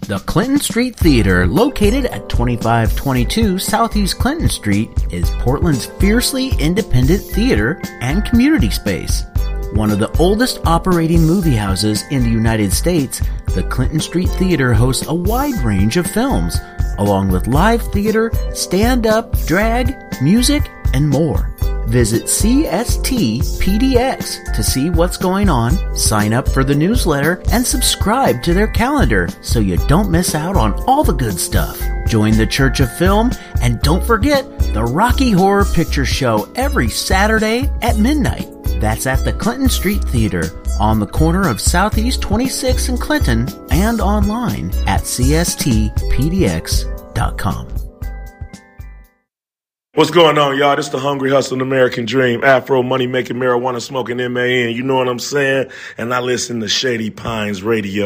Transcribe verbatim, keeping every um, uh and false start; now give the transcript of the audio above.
The Clinton Street Theater, located at twenty-five twenty-two Southeast Clinton Street, is Portland's fiercely independent theater and community space. One of the oldest operating movie houses in the United States, the Clinton Street Theater hosts a wide range of films, along with live theater, stand-up, drag, music, and more. Visit C S T P D X to see what's going on, sign up for the newsletter, and subscribe to their calendar so you don't miss out on all the good stuff. Join the Church of Film, and don't forget the Rocky Horror Picture Show every Saturday at midnight. That's at the Clinton Street Theater on the corner of Southeast twenty-sixth and Clinton, and online at C S T P D X dot com. What's going on, y'all? This the Hungry Hustling American Dream, Afro money making, marijuana smoking M A N. You know what I'm saying? And I listen to Shady Pines Radio.